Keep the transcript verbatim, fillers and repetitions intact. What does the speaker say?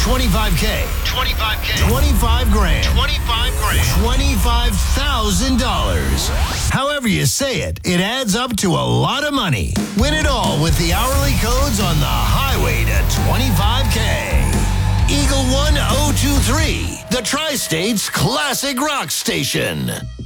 twenty-five K. twenty-five K. twenty-five grand. twenty-five grand. twenty-five thousand dollars. However you say it, it adds up to a lot of money. Win it all with the hourly codes on the highway to twenty-five K. Eagle one oh two three, the Tri-State's classic rock station.